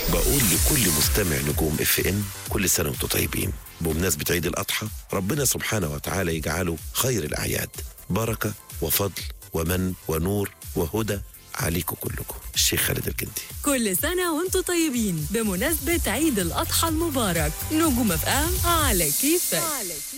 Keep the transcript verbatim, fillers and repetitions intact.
بقول لكل مستمع نجوم اف ام كل سنة وانتم طيبين. بمناسبة عيد الأضحى ربنا سبحانه وتعالى يجعله خير الأعياد، بركة وفضل ومن ونور وهدى عليكم كلكم. الشيخ خالد الجندي. كل سنة وانتم طيبين بمناسبة عيد الأضحى المبارك. نجوم اف ام على كيفك.